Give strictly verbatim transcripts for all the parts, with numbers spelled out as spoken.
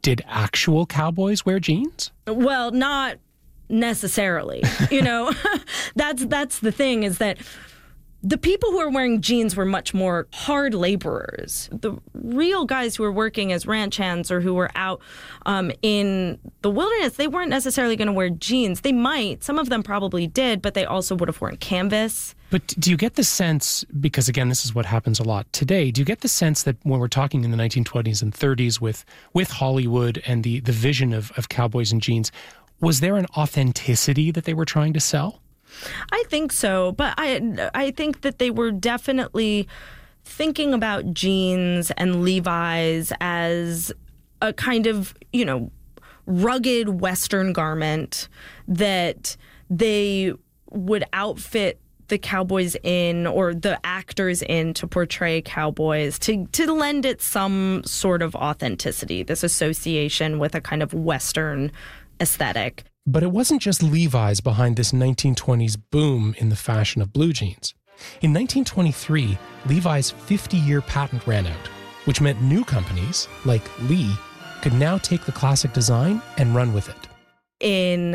did actual cowboys wear jeans? Well, not necessarily. You know, that's that's the thing, is that the people who were wearing jeans were much more hard laborers. The real guys who were working as ranch hands or who were out um, in the wilderness, they weren't necessarily going to wear jeans. They might. Some of them probably did, but they also would have worn canvas. But do you get the sense, because again, this is what happens a lot today, do you get the sense that when we're talking in the nineteen twenties and thirties with with Hollywood and the, the vision of, of cowboys and jeans, was there an authenticity that they were trying to sell? I think so, but I I think that they were definitely thinking about jeans and Levi's as a kind of, you know, rugged Western garment that they would outfit the cowboys in, or the actors in, to portray cowboys, to, to lend it some sort of authenticity, this association with a kind of Western aesthetic. But it wasn't just Levi's behind this nineteen twenties boom in the fashion of blue jeans. In nineteen twenty-three, Levi's fifty-year patent ran out, which meant new companies, like Lee, could now take the classic design and run with it. In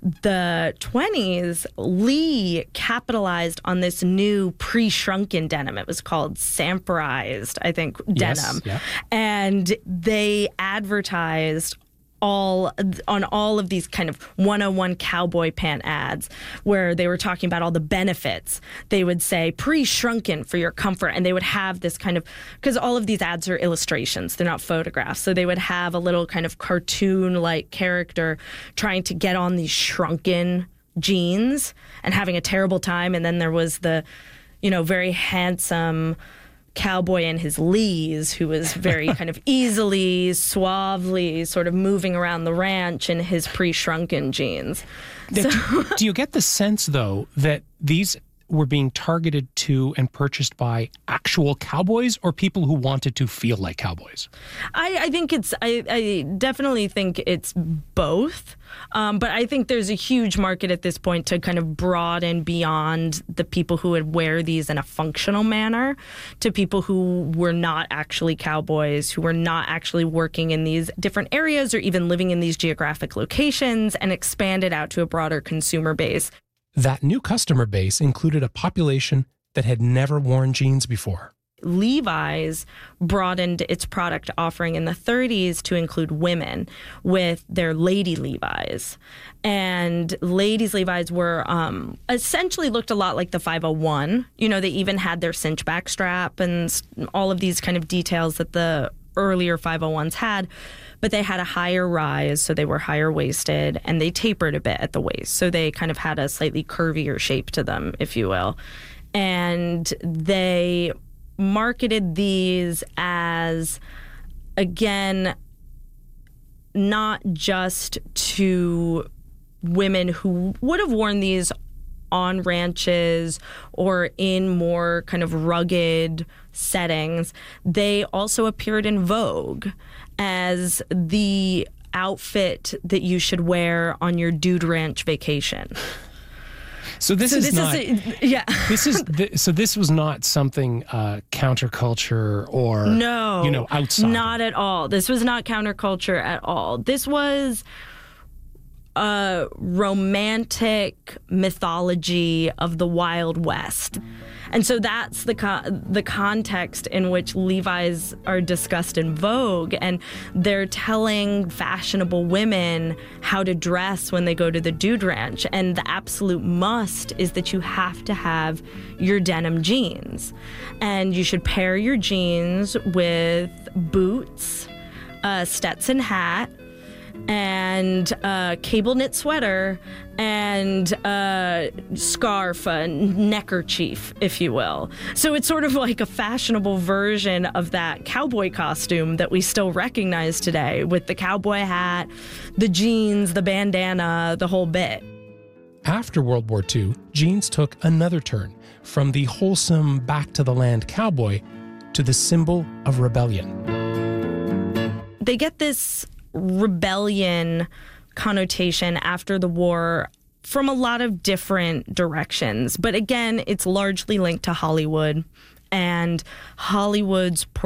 the twenties, Lee capitalized on this new pre-shrunken denim. It was called Samperized, I think, denim. Yes, yeah. And they advertised all on all of these kind of one oh one cowboy pant ads where they were talking about all the benefits. They would say pre-shrunken for your comfort, and they would have this kind of, because all of these ads are illustrations, they're not photographs, so they would have a little kind of cartoon-like character trying to get on these shrunken jeans and having a terrible time. And then there was the, you know, very handsome cowboy in his Lees, who was very kind of easily, suavely sort of moving around the ranch in his pre-shrunken jeans. Do, So, do you get the sense, though, that these were being targeted to and purchased by actual cowboys or people who wanted to feel like cowboys? I, I think it's, I, I definitely think it's both. Um, but I think there's a huge market at this point to kind of broaden beyond the people who would wear these in a functional manner to people who were not actually cowboys, who were not actually working in these different areas or even living in these geographic locations, and expand it out to a broader consumer base. That new customer base included a population that had never worn jeans before. Levi's broadened its product offering in the thirties to include women with their Lady Levi's. And ladies' Levi's were um, essentially looked a lot like the five oh one. You know, they even had their cinch back strap and all of these kind of details that the earlier five oh ones had. But they had a higher rise, so they were higher waisted, and they tapered a bit at the waist. So they kind of had a slightly curvier shape to them, if you will. And they marketed these as, again, not just to women who would have worn these on ranches or in more kind of rugged settings. They also appeared in Vogue as the outfit that you should wear on your dude ranch vacation. So this so is this not. Is a, yeah. This is th- so. This was not something uh, counterculture or no, you know, outside. Not at all. This was not counterculture at all. This was a romantic mythology of the Wild West. And so that's the co- the context in which Levi's are discussed in Vogue, and they're telling fashionable women how to dress when they go to the dude ranch. And the absolute must is that you have to have your denim jeans. And you should pair your jeans with boots, a Stetson hat, and a cable knit sweater, and a scarf, a neckerchief, if you will. So it's sort of like a fashionable version of that cowboy costume that we still recognize today, with the cowboy hat, the jeans, the bandana, the whole bit. After World War Two, jeans took another turn from the wholesome back-to-the-land cowboy to the symbol of rebellion. They get this rebellion connotation after the war from a lot of different directions. But again, it's largely linked to Hollywood and Hollywood's